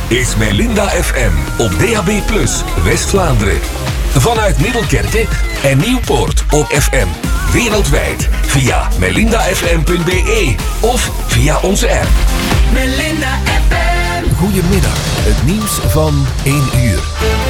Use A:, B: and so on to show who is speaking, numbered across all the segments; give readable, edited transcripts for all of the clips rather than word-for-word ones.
A: is Melinda FM op DAB+, West-Vlaanderen. Vanuit Middelkerke en Nieuwpoort op FM. Wereldwijd via melindafm.be of via onze app.
B: Melinda FM.
A: Goedemiddag, het nieuws van 1 uur.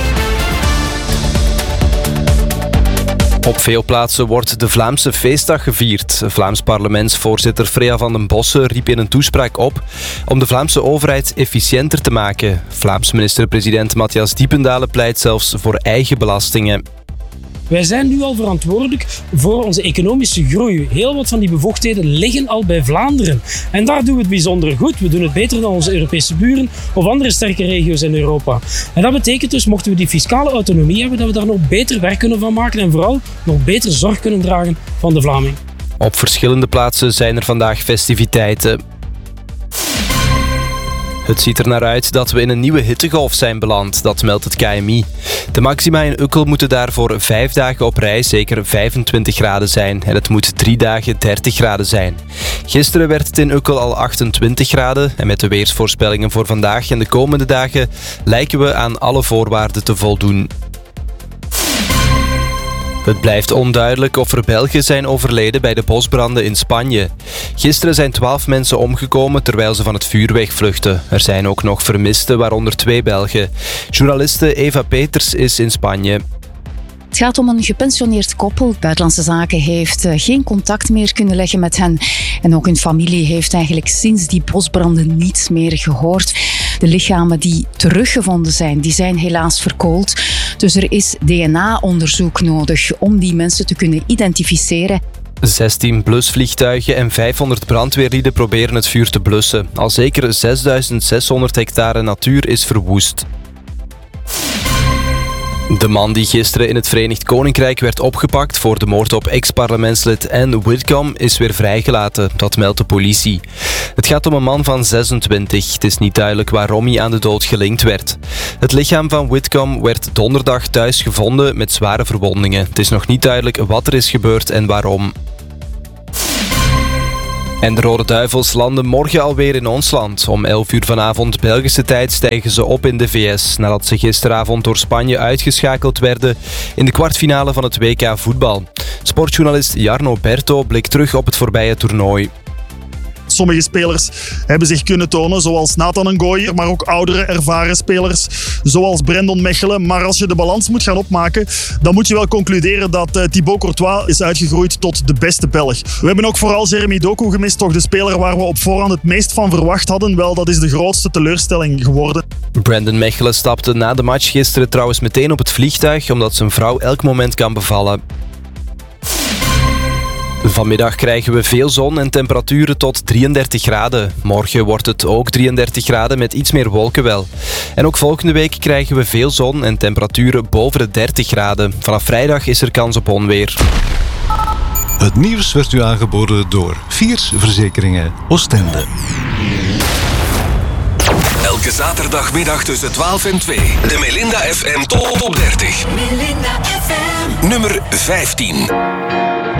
C: Op veel plaatsen wordt de Vlaamse feestdag gevierd. Vlaams parlementsvoorzitter Freya van den Bossen riep in een toespraak op om de Vlaamse overheid efficiënter te maken. Vlaams minister-president Matthias Diependalen pleit zelfs voor eigen belastingen.
D: Wij zijn nu al verantwoordelijk voor onze economische groei. Heel wat van die bevoegdheden liggen al bij Vlaanderen. En daar doen we het bijzonder goed. We doen het beter dan onze Europese buren of andere sterke regio's in Europa. En dat betekent dus, mochten we die fiscale autonomie hebben, dat we daar nog beter werk kunnen van maken en vooral nog beter zorg kunnen dragen van de Vlaming.
C: Op verschillende plaatsen zijn er vandaag festiviteiten. Het ziet er naar uit dat we in een nieuwe hittegolf zijn beland, dat meldt het KMI. De maxima in Ukkel moeten daarvoor 5 dagen op rij zeker 25 graden zijn en het moet 3 dagen 30 graden zijn. Gisteren werd het in Ukkel al 28 graden en met de weersvoorspellingen voor vandaag en de komende dagen lijken we aan alle voorwaarden te voldoen. Het blijft onduidelijk of er Belgen zijn overleden bij de bosbranden in Spanje. Gisteren zijn 12 mensen omgekomen terwijl ze van het vuur wegvluchtten. Er zijn ook nog vermisten, waaronder 2 Belgen. Journaliste Eva Peters is in Spanje.
E: Het gaat om een gepensioneerd koppel. Buitenlandse Zaken heeft geen contact meer kunnen leggen met hen. En ook hun familie heeft eigenlijk sinds die bosbranden niets meer gehoord. De lichamen die teruggevonden zijn, die zijn helaas verkoold. Dus er is DNA-onderzoek nodig om die mensen te kunnen identificeren.
C: 16 blusvliegtuigen en 500 brandweerlieden proberen het vuur te blussen. Al zeker 6600 hectare natuur is verwoest. De man die gisteren in het Verenigd Koninkrijk werd opgepakt voor de moord op ex-parlementslid Anne Whitcomb is weer vrijgelaten, dat meldt de politie. Het gaat om een man van 26. Het is niet duidelijk waarom hij aan de dood gelinkt werd. Het lichaam van Whitcomb werd donderdag thuis gevonden met zware verwondingen. Het is nog niet duidelijk wat er is gebeurd en waarom. En de Rode Duivels landen morgen alweer in ons land. Om 11 uur vanavond Belgische tijd stijgen ze op in de VS... nadat ze gisteravond door Spanje uitgeschakeld werden in de kwartfinale van het WK voetbal. Sportjournalist Jarno Berto blikt terug op het voorbije toernooi.
F: Sommige spelers hebben zich kunnen tonen, zoals Nathan Ngoy, maar ook oudere, ervaren spelers, zoals Brandon Mechelen. Maar als je de balans moet gaan opmaken, dan moet je wel concluderen dat Thibaut Courtois is uitgegroeid tot de beste Belg. We hebben ook vooral Jeremy Doku gemist, toch de speler waar we op voorhand het meest van verwacht hadden. Wel, dat is de grootste teleurstelling geworden.
C: Brandon Mechelen stapte na de match gisteren trouwens meteen op het vliegtuig, omdat zijn vrouw elk moment kan bevallen. Vanmiddag krijgen we veel zon en temperaturen tot 33 graden. Morgen wordt het ook 33 graden met iets meer wolken wel. En ook volgende week krijgen we veel zon en temperaturen boven de 30 graden. Vanaf vrijdag is er kans op onweer.
G: Het nieuws werd u aangeboden door Viers Verzekeringen Oostende.
A: Elke zaterdagmiddag tussen 12 en 2. De Melinda FM Top 30.
B: Melinda FM.
A: Nummer 15.